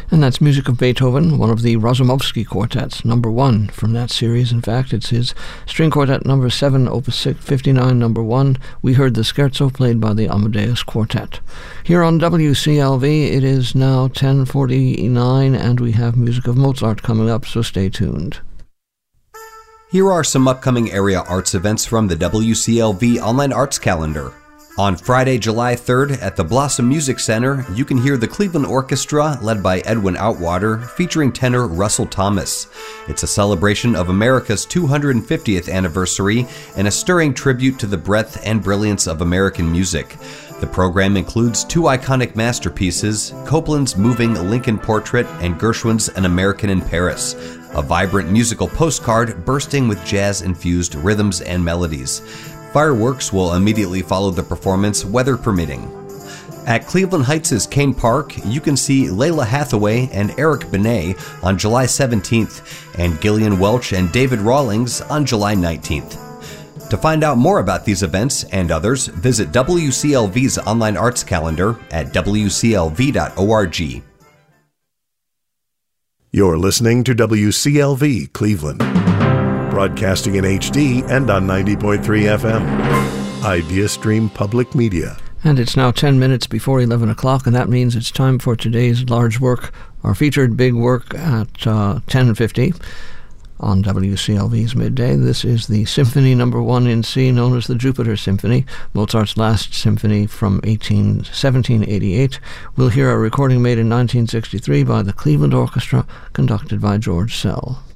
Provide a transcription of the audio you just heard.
And that's music of Beethoven, one of the Razumovsky quartets, number 1 from that series. In fact, it's his string quartet number 7, opus 59, number 1. We heard the scherzo played by the Amadeus Quartet. Here on WCLV, it is now 10:49, and we have music of Mozart coming up, so stay tuned. Here are some upcoming area arts events from the WCLV Online Arts Calendar. On Friday, July 3rd, at the Blossom Music Center, you can hear the Cleveland Orchestra, led by Edwin Outwater, featuring tenor Russell Thomas. It's a celebration of America's 250th anniversary and a stirring tribute to the breadth and brilliance of American music. The program includes 2 iconic masterpieces, Copland's moving Lincoln Portrait and Gershwin's An American in Paris, a vibrant musical postcard bursting with jazz-infused rhythms and melodies. Fireworks will immediately follow the performance, weather permitting. At Cleveland Heights' Kane Park, you can see Layla Hathaway and Eric Benet on July 17th, and Gillian Welch and David Rawlings on July 19th. To find out more about these events and others, visit WCLV's online arts calendar at wclv.org. You're listening to WCLV Cleveland, broadcasting in HD and on 90.3 FM. IdeaStream Public Media. And it's now 10 minutes before 11 o'clock, and that means it's time for today's large work, our featured big work at 10:50 on WCLV's Midday. This is the Symphony No. 1 in C, known as the Jupiter Symphony, Mozart's last symphony from 1788. We'll hear a recording made in 1963 by the Cleveland Orchestra, conducted by George Szell.